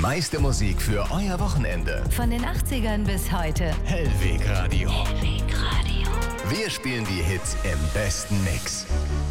meiste Musik für euer Wochenende. Von den 80ern bis heute. Hellweg Radio. Hellweg Radio. Wir spielen die Hits im besten Mix.